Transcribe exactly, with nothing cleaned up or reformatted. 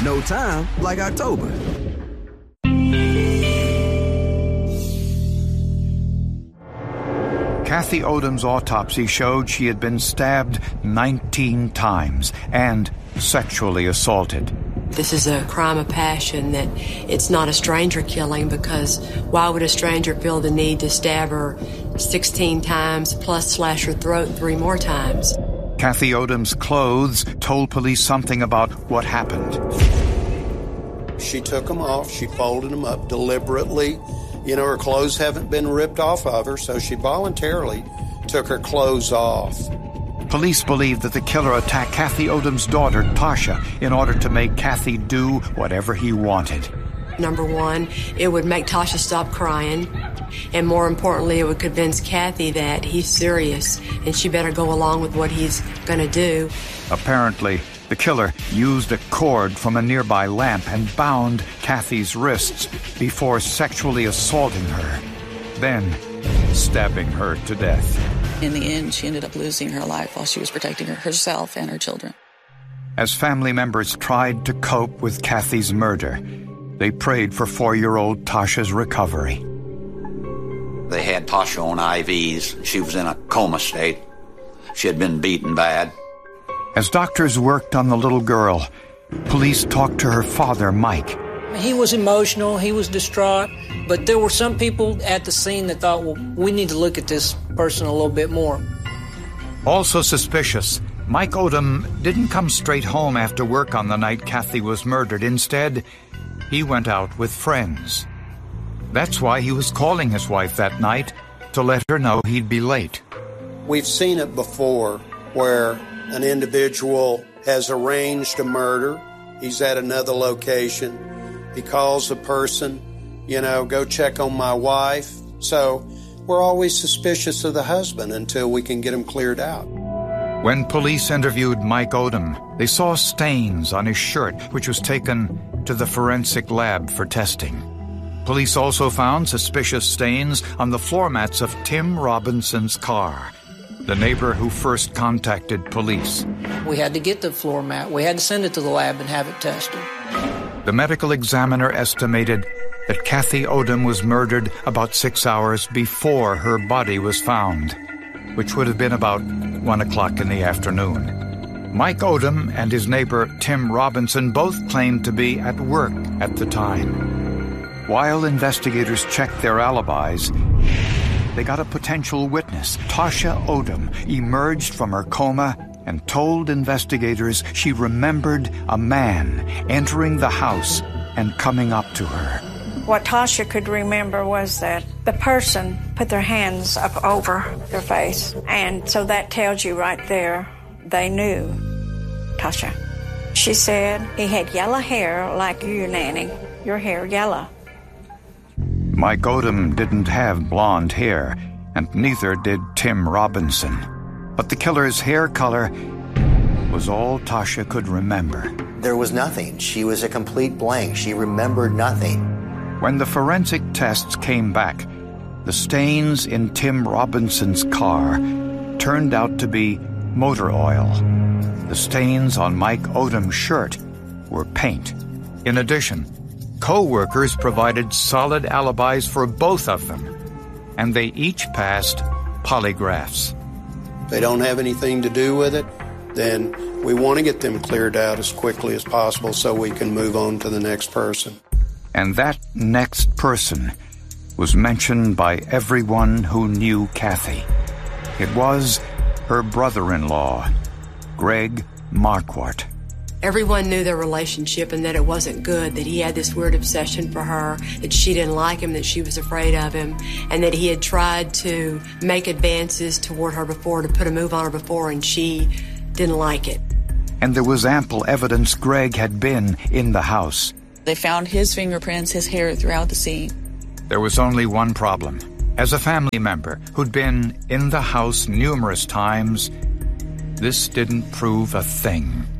No time like October. Kathy Odom's autopsy showed she had been stabbed nineteen times and sexually assaulted. This is a crime of passion, that it's not a stranger killing, because why would a stranger feel the need to stab her sixteen times plus slash her throat three more times? Kathy Odom's clothes told police something about what happened. She took them off. She folded them up deliberately. You know, her clothes haven't been ripped off of her, so she voluntarily took her clothes off. Police believe that the killer attacked Kathy Odom's daughter, Tasha, in order to make Kathy do whatever he wanted. Number one, it would make Tasha stop crying. And more importantly, it would convince Kathy that he's serious and she better go along with what he's going to do. Apparently, the killer used a cord from a nearby lamp and bound Kathy's wrists before sexually assaulting her, then stabbing her to death. In the end, she ended up losing her life while she was protecting her, herself and her children. As family members tried to cope with Kathy's murder, they prayed for four-year-old Tasha's recovery. They had Tasha on I Vs. She was in a coma state. She had been beaten bad. As doctors worked on the little girl, police talked to her father, Mike. He was emotional, he was distraught, but there were some people at the scene that thought, well, we need to look at this person a little bit more. Also suspicious, Mike Odom didn't come straight home after work on the night Kathy was murdered. Instead, he went out with friends. That's why he was calling his wife that night, to let her know he'd be late. We've seen it before, where an individual has arranged a murder. He's at another location. He calls the person, you know, go check on my wife. So we're always suspicious of the husband until we can get him cleared out. When police interviewed Mike Odom, they saw stains on his shirt, which was taken to the forensic lab for testing. Police also found suspicious stains on the floor mats of Tim Robinson's car, the neighbor who first contacted police. We had to get the floor mat. We had to send it to the lab and have it tested. The medical examiner estimated that Kathy Odom was murdered about six hours before her body was found, which would have been about one o'clock in the afternoon. Mike Odom and his neighbor Tim Robinson both claimed to be at work at the time. While investigators checked their alibis, they got a potential witness. Tasha Odom emerged from her coma and told investigators she remembered a man entering the house and coming up to her. What Tasha could remember was that the person put their hands up over their face. And so that tells you right there, they knew Tasha. She said, he had yellow hair like you, Nanny. Your hair yellow. Mike Odom didn't have blonde hair, and neither did Tim Robinson. But the killer's hair color was all Tasha could remember. There was nothing. She was a complete blank. She remembered nothing. When the forensic tests came back, the stains in Tim Robinson's car turned out to be motor oil. The stains on Mike Odom's shirt were paint. In addition, co-workers provided solid alibis for both of them, and they each passed polygraphs. If they don't have anything to do with it, then we want to get them cleared out as quickly as possible so we can move on to the next person. And that next person was mentioned by everyone who knew Kathy. It was her brother-in-law, Greg Marquardt. Everyone knew their relationship and that it wasn't good, that he had this weird obsession for her, that she didn't like him, that she was afraid of him, and that he had tried to make advances toward her before, to put a move on her before, and she didn't like it. And there was ample evidence Greg had been in the house. They found his fingerprints, his hair throughout the scene. There was only one problem. As a family member who'd been in the house numerous times, this didn't prove a thing.